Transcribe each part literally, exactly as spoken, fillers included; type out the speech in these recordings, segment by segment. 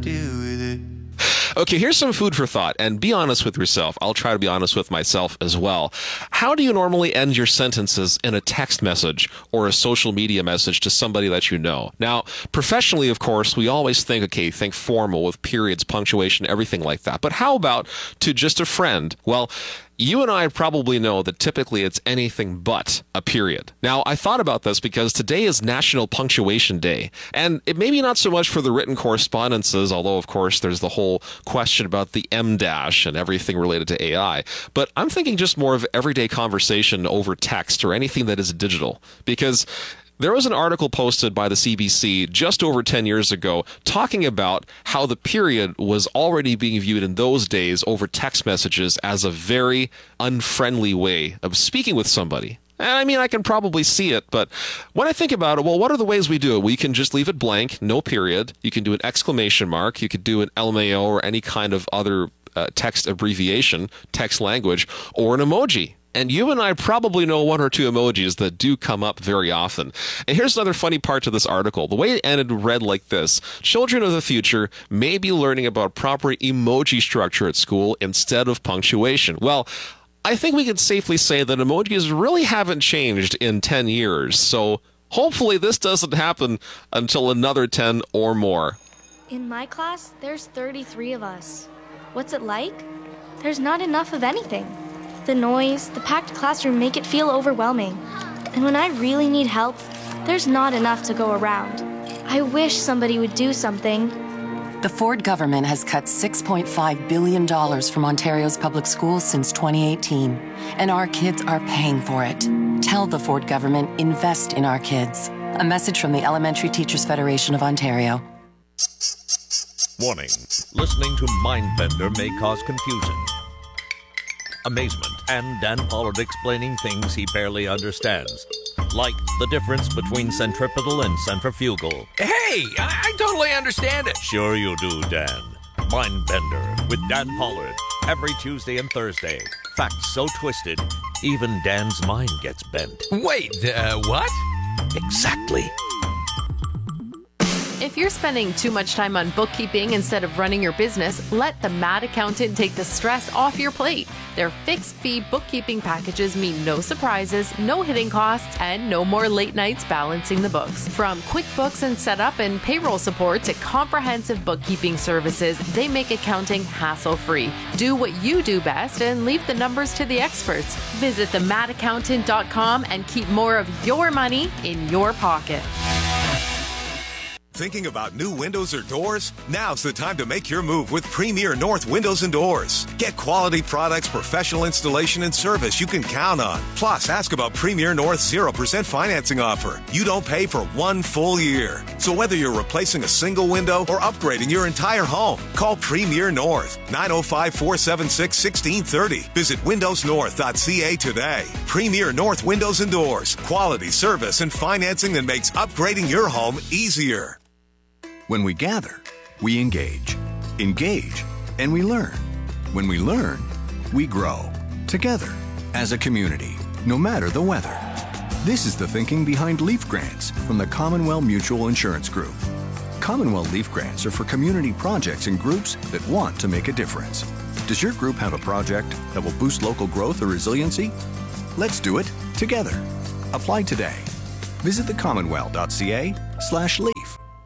deal with it. Okay, here's some food for thought, and be honest with yourself. I'll try to be honest with myself as well. How do you normally end your sentences in a text message or a social media message to somebody that you know? Now, professionally, of course, we always think, okay, think formal with periods, punctuation, everything like that. But how about to just a friend? Well, you and I probably know that typically it's anything but a period. Now, I thought about this because today is National Punctuation Day, and it may be not so much for the written correspondences, although, of course, there's the whole question about the em dash and everything related to A I, but I'm thinking just more of everyday conversation over text or anything that is digital, because there was an article posted by the C B C just over ten years ago talking about how the period was already being viewed in those days over text messages as a very unfriendly way of speaking with somebody. And I mean, I can probably see it, but when I think about it, well, what are the ways we do it? We can just leave it blank, no period. You can do an exclamation mark. You could do an L M A O or any kind of other uh, text abbreviation, text language, or an emoji. And you and I probably know one or two emojis that do come up very often. And here's another funny part to this article. The way it ended read like this: children of the future may be learning about proper emoji structure at school instead of punctuation. Well, I think we can safely say that emojis really haven't changed in ten years. So hopefully this doesn't happen until another ten or more. In my class, there's thirty-three of us. What's it like? There's not enough of anything. The noise, the packed classroom make it feel overwhelming. And when I really need help, there's not enough to go around. I wish somebody would do something. The Ford government has cut six point five billion dollars from Ontario's public schools since twenty eighteen, and our kids are paying for it. Tell the Ford government, invest in our kids. A message from the Elementary Teachers Federation of Ontario. Warning, listening to Mindbender may cause confusion, amazement, and Dan Pollard explaining things he barely understands, like the difference between centripetal and centrifugal. Hey, I, I totally understand it. Sure you do, Dan. Mindbender with Dan Pollard, every Tuesday and Thursday. Facts so twisted, even Dan's mind gets bent. Wait, uh, what? Exactly. If you're spending too much time on bookkeeping instead of running your business, let the Mad Accountant take the stress off your plate. Their fixed-fee bookkeeping packages mean no surprises, no hidden costs, and no more late nights balancing the books. From QuickBooks and setup and payroll support to comprehensive bookkeeping services, they make accounting hassle-free. Do what you do best and leave the numbers to the experts. Visit the mad accountant dot com and keep more of your money in your pocket. Thinking about new windows or doors? Now's the time to make your move with Premier North Windows and Doors. Get quality products, professional installation, and service you can count on. Plus, ask about Premier North's zero percent financing offer. You don't pay for one full year. So whether you're replacing a single window or upgrading your entire home, call Premier North, nine oh five, four seven six, one six three oh. Visit windows north dot c a today. Premier North Windows and Doors. Quality service and financing that makes upgrading your home easier. When we gather, we engage. Engage, and we learn. When we learn, we grow. Together, as a community, no matter the weather. This is the thinking behind Leaf Grants from the Commonwealth Mutual Insurance Group. Commonwealth Leaf Grants are for community projects and groups that want to make a difference. Does your group have a project that will boost local growth or resiliency? Let's do it together. Apply today. Visit the commonwealth dot c a slash leaf.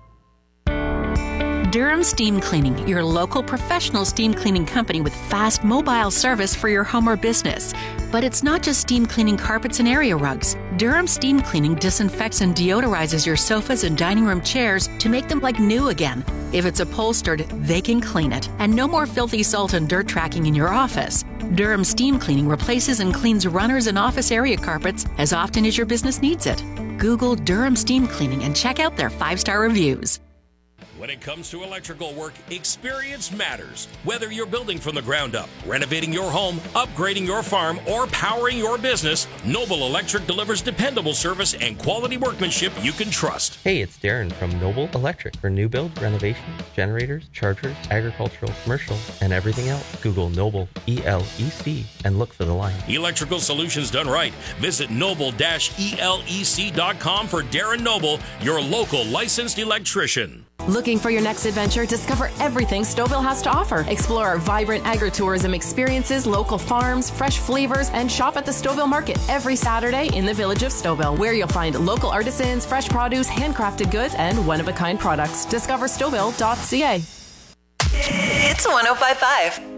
Durham Steam Cleaning, your local professional steam cleaning company with fast mobile service for your home or business. But it's not just steam cleaning carpets and area rugs. Durham Steam Cleaning disinfects and deodorizes your sofas and dining room chairs to make them like new again. If it's upholstered, they can clean it. And no more filthy salt and dirt tracking in your office. Durham Steam Cleaning replaces and cleans runners and office area carpets as often as your business needs it. Google Durham Steam Cleaning and check out their five-star reviews. When it comes to electrical work, experience matters. Whether you're building from the ground up, renovating your home, upgrading your farm, or powering your business, Noble Electric delivers dependable service and quality workmanship you can trust. Hey, it's Darren from Noble Electric for new build, renovation, generators, chargers, agricultural, commercial, and everything else. Google Noble, E L E C, and look for the line. Electrical solutions done right. Visit noble dash E L E C dot com for Darren Noble, your local licensed electrician. Looking for your next adventure? Discover everything Stouffville has to offer. Explore our vibrant agritourism experiences, local farms, fresh flavors, and shop at the Stouffville Market every Saturday in the village of Stouffville, where you'll find local artisans, fresh produce, handcrafted goods, and one-of-a-kind products. Discover stouffville dot c a. It's one oh five point five.